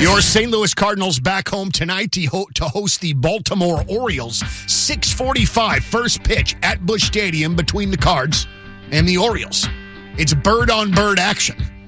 Your St. Louis Cardinals back home tonight to host the Baltimore Orioles. 6:45 first pitch at Busch Stadium between the Cards and the Orioles. It's bird-on-bird action.